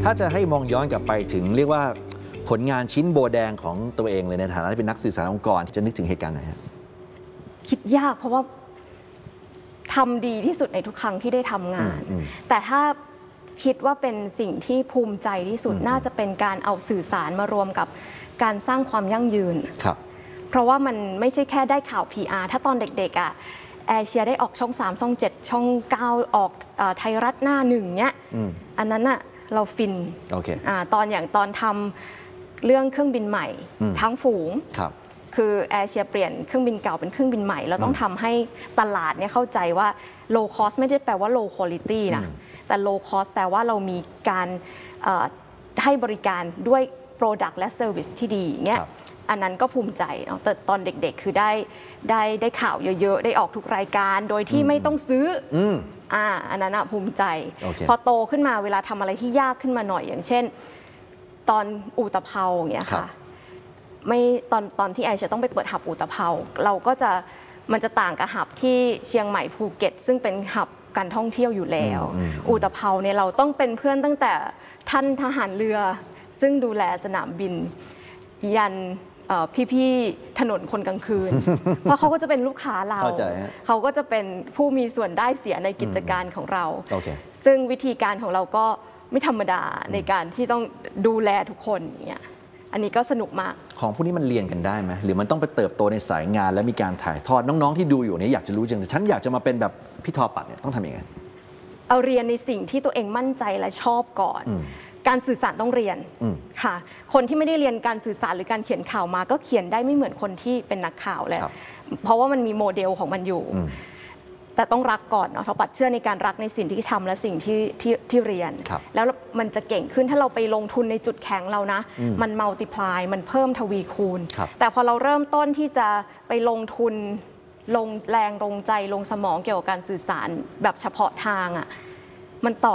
ถ้าจะให้มองย้อนกลับไปถึงเรียกว่าผลงานชิ้นโบแดงของตัวเองเลยในฐานะที่เป็นนักสื่อสารองค์กรจะนึกถึงเหตุการณ์ไหนครับคิดยากเพราะว่าทำดีที่สุดในทุกครั้งที่ได้ทำงานแต่ถ้าคิดว่าเป็นสิ่งที่ภูมิใจที่สุดน่าจะเป็นการเอาสื่อสารมารวมกับการสร้างความยั่งยืนครับเพราะว่ามันไม่ใช่แค่ได้ข่าว PR ถ้าตอนเด็กๆแอร์เชียได้ออกช่อง3ช่อง7ช่อง9ออกไทยรัฐหน้า1เนี้ยอันนั้นเราฟินตอนทำเรื่องเครื่องบินใหม่ทั้งฝูงคือแอร์เชียเปลี่ยนเครื่องบินเก่าเป็นเครื่องบินใหม่เราต้องทำให้ตลาดเนี่ยเข้าใจว่า low cost ไม่ได้แปลว่า low quality นะแต่ low cost แปลว่าเรามีการให้บริการด้วย product และ service ที่ดีเนี่ยอันนั้นก็ภูมิใจเนาะแต่ตอนเด็กๆคือได้ข่าวเยอะๆได้ออกทุกรายการโดยที่ไม่ต้องซื้ออันนั้นภูมิใจพอโตขึ้นมาเวลาทำอะไรที่ยากขึ้นมาหน่อยอย่างเช่นตอนอู่ตะเภาอย่างเงี้ยค่ะไม่ตอนที่แอร์จะต้องไปเปิดหับอู่ตะเภาเราก็จะมันจะต่างกับหับที่เชียงใหม่ภูเก็ตซึ่งเป็นหับการท่องเที่ยวอยู่แล้วอู่ตะเภาเนี่ยเราต้องเป็นเพื่อนตั้งแต่ท่านทหารเรือซึ่งดูแลสนามบินยันพี่ๆถนนคนกลางคืน เพราะเขาก็จะเป็นลูกค้าเราเขาก็จะเป็นผู้มีส่วนได้เสียในกิจการของเราซึ่งวิธีการของเราก็ไม่ธรรมดาในการที่ต้องดูแลทุกคนอย่างเงี้ยอันนี้ก็สนุกมากของพวกนี้มันเรียนกันได้ไหมหรือมันต้องไปเติบโตในสายงานและมีการถ่ายทอดน้องๆที่ดูอยู่เนี่ยอยากจะรู้จังฉันอยากจะมาเป็นแบบพี่ทอปัดเนี่ยต้องทำยังไงเอาเรียนในสิ่งที่ตัวเองมั่นใจและชอบก่อนการสื่อสารต้องเรียนค่ะคนที่ไม่ได้เรียนการสื่อสารหรือการเขียนข่าวมาก็เขียนได้ไม่เหมือนคนที่เป็นนักข่าวแล้วเพราะว่ามันมีโมเดลของมันอยู่แต่ต้องรักก่อนเนาะเราปัดเชื่อในการรักในสิ่งที่ทำและสิ่งที่เรียนแล้วมันจะเก่งขึ้นถ้าเราไปลงทุนในจุดแข็งเรานะมันมัลติพลายมันเพิ่มทวีคูณแต่พอเราเริ่มต้นที่จะไปลงทุนลงแรงลงใจลงสมองเกี่ยวกับการสื่อสารแบบเฉพาะทางมันต่อ